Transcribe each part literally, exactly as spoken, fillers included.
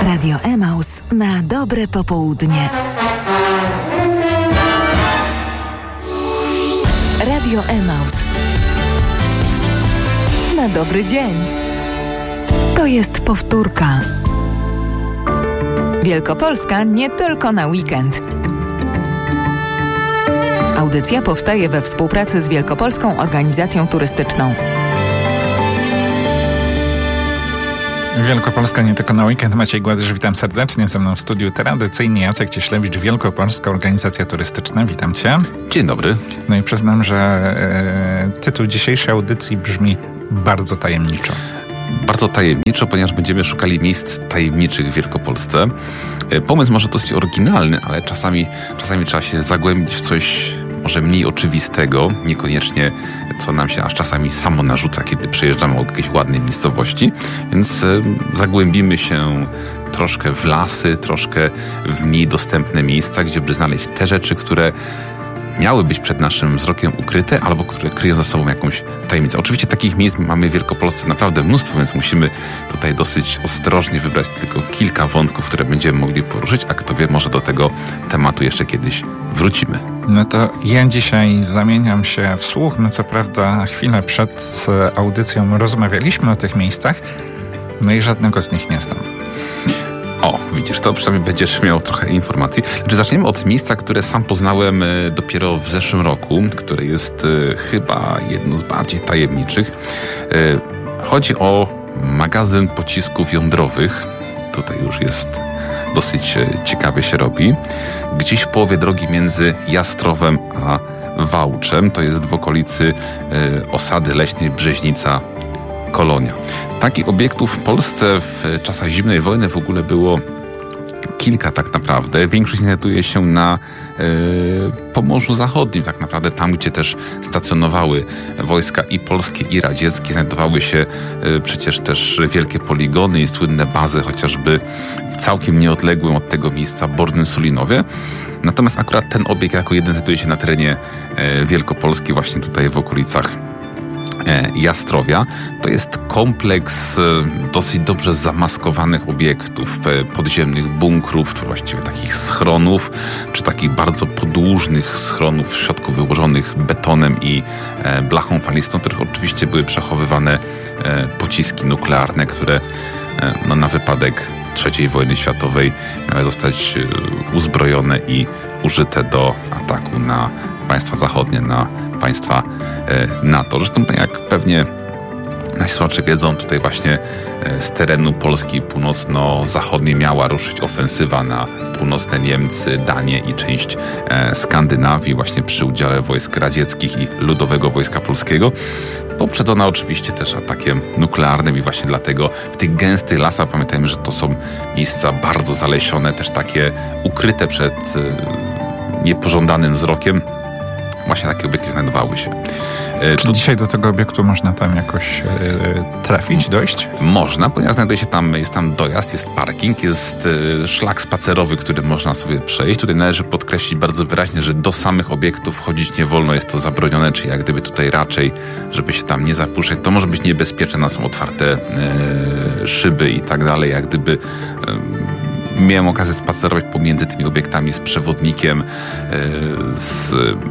Radio Emaus na dobre popołudnie. Radio Emaus na dobry dzień. To jest powtórka. Wielkopolska nie tylko na weekend. Audycja powstaje we współpracy z Wielkopolską Organizacją Turystyczną. Wielkopolska nie tylko na weekend. Maciej Gładysz, witam serdecznie. Ze mną w studiu tradycyjnie Jacek Cieślewicz, Wielkopolska Organizacja Turystyczna. Witam Cię. Dzień dobry. No i przyznam, że e, tytuł dzisiejszej audycji brzmi bardzo tajemniczo. Bardzo tajemniczo, ponieważ będziemy szukali miejsc tajemniczych w Wielkopolsce. Pomysł może dosyć oryginalny, ale czasami, czasami trzeba się zagłębić w coś może mniej oczywistego, niekoniecznie co nam się aż czasami samo narzuca, kiedy przejeżdżamy od jakiejś ładnej miejscowości. Więc e, zagłębimy się troszkę w lasy, troszkę w mniej dostępne miejsca, gdzie by znaleźć te rzeczy, które miały być przed naszym wzrokiem ukryte, albo które kryją za sobą jakąś tajemnicę. Oczywiście takich miejsc mamy w Wielkopolsce naprawdę mnóstwo, więc musimy tutaj dosyć ostrożnie wybrać tylko kilka wątków, które będziemy mogli poruszyć, a kto wie, może do tego tematu jeszcze kiedyś wrócimy. No to ja dzisiaj zamieniam się w słuch. My co prawda chwilę przed audycją rozmawialiśmy o tych miejscach, no i żadnego z nich nie znam. O, widzisz, to przynajmniej będziesz miał trochę informacji. Znaczy, zaczniemy od miejsca, które sam poznałem dopiero w zeszłym roku, które jest chyba jedno z bardziej tajemniczych. Chodzi o magazyn pocisków jądrowych. Tutaj już jest dosyć ciekawie się robi. Gdzieś w połowie drogi między Jastrowem a Wałczem. To jest w okolicy osady leśnej Brzeźnica Kolonia. Takich obiektów w Polsce w czasach zimnej wojny w ogóle było kilka tak naprawdę. Większość znajduje się na y, Pomorzu Zachodnim, tak naprawdę tam, gdzie też stacjonowały wojska i polskie, i radzieckie. Znajdowały się y, przecież też wielkie poligony i słynne bazy, chociażby w całkiem nieodległym od tego miejsca Bornym Sulinowie. Natomiast akurat ten obiekt jako jeden znajduje się na terenie y, Wielkopolski, właśnie tutaj w okolicach Jastrowia. To jest kompleks dosyć dobrze zamaskowanych obiektów, podziemnych bunkrów, czy właściwie takich schronów, czy takich bardzo podłużnych schronów w środku wyłożonych betonem i blachą falistą, w których oczywiście były przechowywane pociski nuklearne, które no, na wypadek trzeciej wojny światowej miały zostać uzbrojone i użyte do ataku na państwa zachodnie, na państwa NATO. Zresztą jak pewnie nasi słuchacze wiedzą, tutaj właśnie z terenu Polski północno-zachodniej miała ruszyć ofensywa na północne Niemcy, Danię i część Skandynawii właśnie przy udziale wojsk radzieckich i Ludowego Wojska Polskiego. Poprzedzona oczywiście też atakiem nuklearnym i właśnie dlatego w tych gęstych lasach, pamiętajmy, że to są miejsca bardzo zalesione, też takie ukryte przed niepożądanym wzrokiem, właśnie takie obiekty znajdowały się. Czy to... dzisiaj do tego obiektu można tam jakoś e, trafić, dojść? Można, ponieważ znajduje się tam, jest tam dojazd, jest parking, jest e, szlak spacerowy, który można sobie przejść. Tutaj należy podkreślić bardzo wyraźnie, że do samych obiektów wchodzić nie wolno, jest to zabronione, czyli jak gdyby tutaj raczej, żeby się tam nie zapuszczać, to może być niebezpieczne, na są otwarte e, szyby i tak dalej, jak gdyby e, miałem okazję spacerować pomiędzy tymi obiektami z przewodnikiem, e, z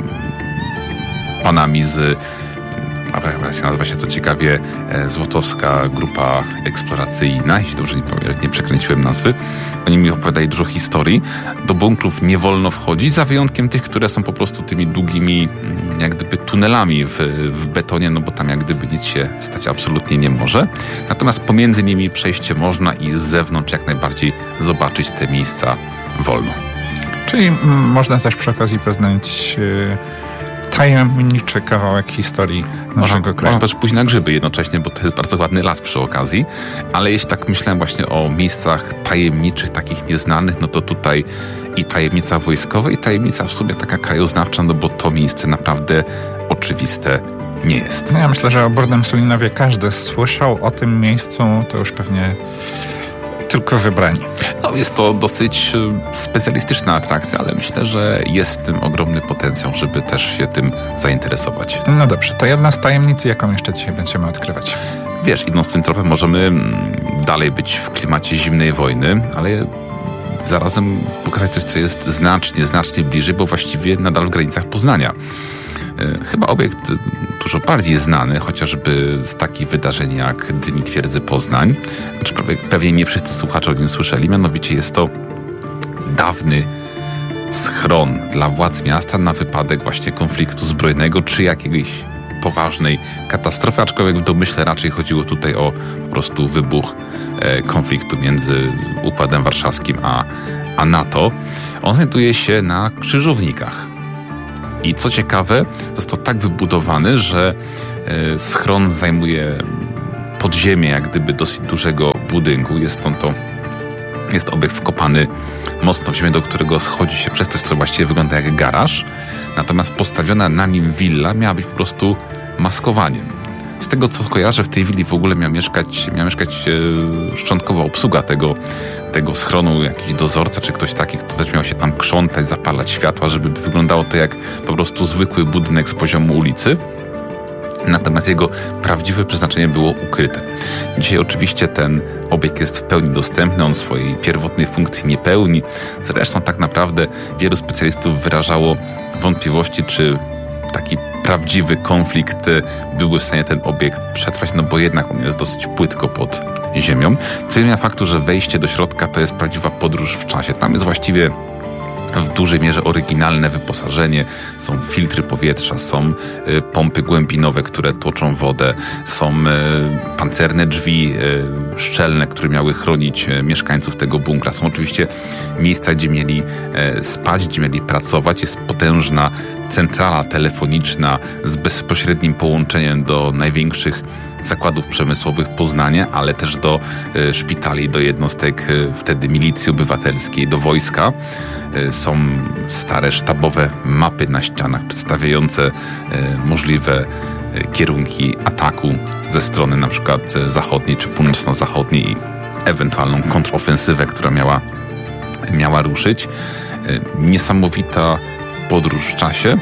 panami z, nazywa się to ciekawie, Złotowska Grupa Eksploracyjna, jeśli dobrze nie, nie przekręciłem nazwy. Oni mi opowiadali dużo historii. Do bunkrów nie wolno wchodzić, za wyjątkiem tych, które są po prostu tymi długimi, jak gdyby tunelami w, w betonie, no bo tam jak gdyby nic się stać absolutnie nie może. Natomiast pomiędzy nimi przejście można i z zewnątrz jak najbardziej zobaczyć te miejsca wolno. Czyli m- można też przy okazji poznać yy... tajemniczy kawałek historii naszego można, kraju. Można też pójść na grzyby jednocześnie, bo to jest bardzo ładny las przy okazji, ale jeśli tak myślałem właśnie o miejscach tajemniczych, takich nieznanych, no to tutaj i tajemnica wojskowa, i tajemnica w sobie taka krajoznawcza, no bo to miejsce naprawdę oczywiste nie jest. No ja myślę, że o Bornym Sulinowie każdy słyszał, o tym miejscu to już pewnie tylko wybrani. No, jest to dosyć specjalistyczna atrakcja, ale myślę, że jest w tym ogromny potencjał, żeby też się tym zainteresować. No dobrze, to jedna z tajemnic, jaką jeszcze dzisiaj będziemy odkrywać? Wiesz, idąc tym tropem możemy dalej być w klimacie zimnej wojny, ale zarazem pokazać coś, co jest znacznie, znacznie bliżej, bo właściwie nadal w granicach Poznania. Chyba obiekt dużo bardziej znany, chociażby z takich wydarzeń jak Dni Twierdzy Poznań, aczkolwiek pewnie nie wszyscy słuchacze o nim słyszeli, mianowicie jest to dawny schron dla władz miasta na wypadek właśnie konfliktu zbrojnego czy jakiejś poważnej katastrofy, aczkolwiek w domyśle raczej chodziło tutaj o po prostu wybuch e, konfliktu między Układem Warszawskim a, a NATO. On znajduje się na Krzyżownikach. I co ciekawe, został tak wybudowany, że e, schron zajmuje podziemie jak gdyby dosyć dużego budynku. Jest to, to jest obiekt wkopany mocno w ziemię, do którego schodzi się przez coś, co właściwie wygląda jak garaż. Natomiast postawiona na nim willa miała być po prostu maskowaniem. Z tego, co kojarzę, w tej willi w ogóle miała mieszkać, miała mieszkać e, szczątkowa obsługa tego, tego schronu, jakiś dozorca czy ktoś taki, kto też miał się tam krzątać, zapalać światła, żeby wyglądało to jak po prostu zwykły budynek z poziomu ulicy. Natomiast jego prawdziwe przeznaczenie było ukryte. Dzisiaj oczywiście ten obiekt jest w pełni dostępny, on swojej pierwotnej funkcji nie pełni. Zresztą tak naprawdę wielu specjalistów wyrażało wątpliwości, czy taki prawdziwy konflikt byłby w stanie ten obiekt przetrwać, no bo jednak on jest dosyć płytko pod ziemią. Co nie zmienia faktu, że wejście do środka to jest prawdziwa podróż w czasie. Tam jest właściwie w dużej mierze oryginalne wyposażenie. Są filtry powietrza, są y, pompy głębinowe, które tłoczą wodę, są y, pancerne drzwi y, szczelne, które miały chronić y, mieszkańców tego bunkra. Są oczywiście miejsca, gdzie mieli y, spać, gdzie mieli pracować. Jest potężna centrala telefoniczna z bezpośrednim połączeniem do największych zakładów przemysłowych Poznania, ale też do y, szpitali, do jednostek y, wtedy milicji obywatelskiej, do wojska. Y, są stare sztabowe mapy na ścianach przedstawiające y, możliwe y, kierunki ataku ze strony na przykład y, zachodniej czy północno-zachodniej i ewentualną kontrofensywę, która miała, miała ruszyć. Y, niesamowita podróż w czasie.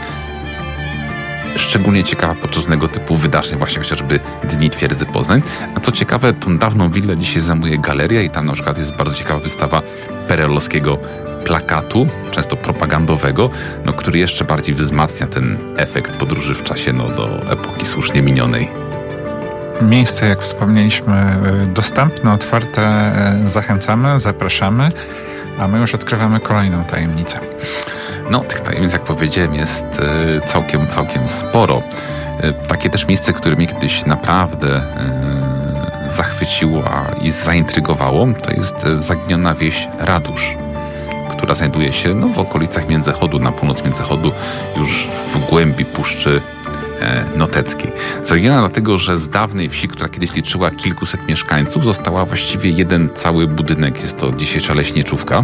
Szczególnie ciekawa podczas różnego typu wydarzeń, właśnie chociażby Dni Twierdzy Poznań. A co ciekawe, tą dawną willę dzisiaj zajmuje galeria i tam na przykład jest bardzo ciekawa wystawa perelowskiego plakatu, często propagandowego, no, który jeszcze bardziej wzmacnia ten efekt podróży w czasie no, do epoki słusznie minionej. Miejsce, jak wspomnieliśmy, dostępne, otwarte, zachęcamy, zapraszamy, a my już odkrywamy kolejną tajemnicę. No, tych tajemnic, jak powiedziałem, jest y, całkiem, całkiem sporo. Y, takie też miejsce, które mnie kiedyś naprawdę y, zachwyciło i zaintrygowało, to jest y, zaginiona wieś Radusz, która znajduje się no, w okolicach Międzychodu, na północ Międzychodu, już w głębi Puszczy y, Noteckiej. Zaginiona dlatego, że z dawnej wsi, która kiedyś liczyła kilkuset mieszkańców, została właściwie jeden cały budynek. Jest to dzisiejsza leśniczówka.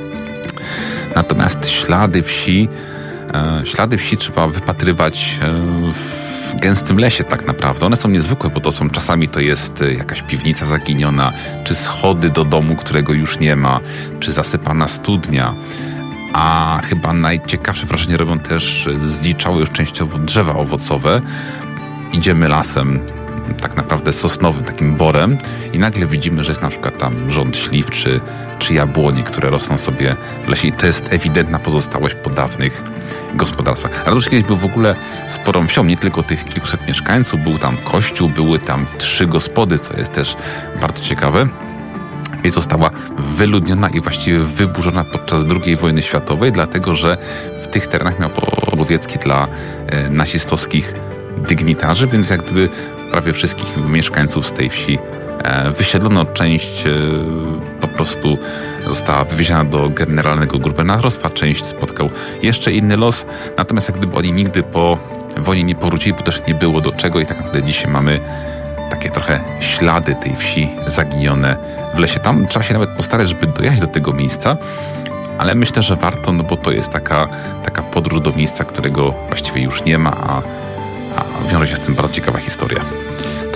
Natomiast ślady wsi, e, ślady wsi trzeba wypatrywać e, w gęstym lesie tak naprawdę. One są niezwykłe, bo to są czasami to jest jakaś piwnica zaginiona, czy schody do domu, którego już nie ma, czy zasypana studnia. A chyba najciekawsze wrażenie robią też zdziczałe już częściowo drzewa owocowe. Idziemy lasem, tak naprawdę sosnowym, takim borem i nagle widzimy, że jest na przykład tam rząd śliw czy, czy jabłoni, które rosną sobie w lesie i to jest ewidentna pozostałość po dawnych gospodarstwach. Radusz kiedyś był w ogóle sporą wsią, nie tylko tych kilkuset mieszkańców, był tam kościół, były tam trzy gospody, co jest też bardzo ciekawe. Wieś została wyludniona i właściwie wyburzona podczas drugiej wojny światowej, dlatego że w tych terenach miał pokój łowiecki dla e, nazistowskich dygnitarzy, więc jak gdyby prawie wszystkich mieszkańców z tej wsi e, wysiedlono. Część e, po prostu została wywieziona do generalnego gubernatorstwa, część spotkał jeszcze inny los. Natomiast jak gdyby oni nigdy po wojnie nie powrócili, bo też nie było do czego i tak naprawdę dzisiaj mamy takie trochę ślady tej wsi zaginione w lesie. Tam trzeba się nawet postarać, żeby dojechać do tego miejsca, ale myślę, że warto, no bo to jest taka, taka podróż do miejsca, którego właściwie już nie ma, a A wiąże się z tym bardzo ciekawa historia.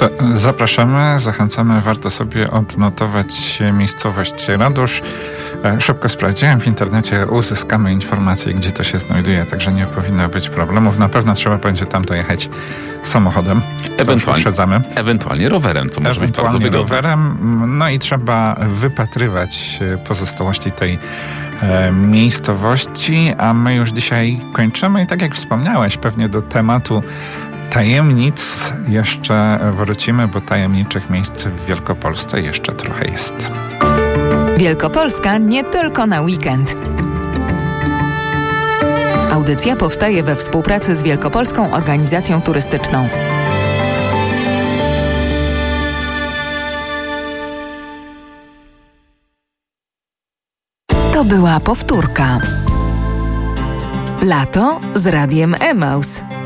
To zapraszamy, zachęcamy. Warto sobie odnotować miejscowość Radusz. Szybko sprawdziłem w internecie, uzyskamy informacje, gdzie to się znajduje, także nie powinno być problemów. Na pewno trzeba będzie tam dojechać samochodem. Ewentualnie, ewentualnie rowerem, co może być bardzo wygodne. rowerem, no i trzeba wypatrywać pozostałości tej e, miejscowości, a my już dzisiaj kończymy i tak jak wspomniałeś, pewnie do tematu tajemnic jeszcze wrócimy, bo tajemniczych miejsc w Wielkopolsce jeszcze trochę jest. Wielkopolska nie tylko na weekend. Audycja powstaje we współpracy z Wielkopolską Organizacją Turystyczną. To była powtórka. Lato z Radiem Emaus.